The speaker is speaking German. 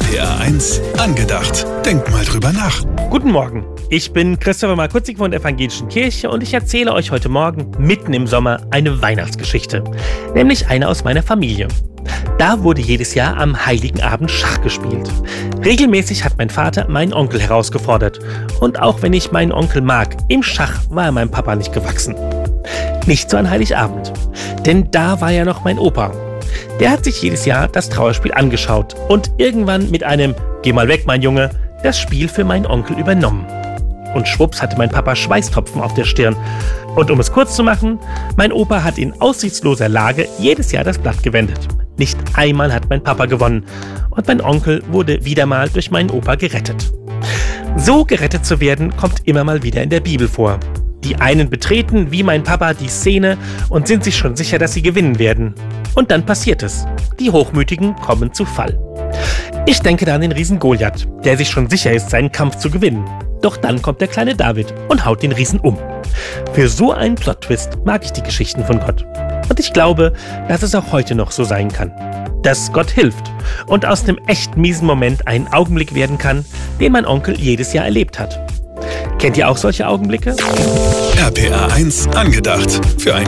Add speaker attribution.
Speaker 1: RPR 1 angedacht. Denk mal drüber nach.
Speaker 2: Guten Morgen, ich bin Christopher Markutzig von der Evangelischen Kirche und ich erzähle euch heute Morgen mitten im Sommer eine Weihnachtsgeschichte. Nämlich eine aus meiner Familie. Da wurde jedes Jahr am Heiligen Abend Schach gespielt. Regelmäßig hat mein Vater meinen Onkel herausgefordert. Und auch wenn ich meinen Onkel mag, im Schach war er meinem Papa nicht gewachsen. Nicht so an Heiligabend. Denn da war ja noch mein Opa. Der hat sich jedes Jahr das Trauerspiel angeschaut und irgendwann mit einem „Geh mal weg, mein Junge" das Spiel für meinen Onkel übernommen. Und schwupps hatte mein Papa Schweißtropfen auf der Stirn. Und um es kurz zu machen, mein Opa hat in aussichtsloser Lage jedes Jahr das Blatt gewendet. Nicht einmal hat mein Papa gewonnen und mein Onkel wurde wieder mal durch meinen Opa gerettet. So gerettet zu werden, kommt immer mal wieder in der Bibel vor. Die einen betreten, wie mein Papa, die Szene und sind sich schon sicher, dass sie gewinnen werden. Und dann passiert es. Die Hochmütigen kommen zu Fall. Ich denke da an den Riesen Goliath, der sich schon sicher ist, seinen Kampf zu gewinnen. Doch dann kommt der kleine David und haut den Riesen um. Für so einen Plot-Twist mag ich die Geschichten von Gott. Und ich glaube, dass es auch heute noch so sein kann. Dass Gott hilft und aus einem echt miesen Moment ein Augenblick werden kann, den mein Onkel jedes Jahr erlebt hat. Kennt ihr auch solche Augenblicke?
Speaker 1: RPR 1 angedacht. Für ein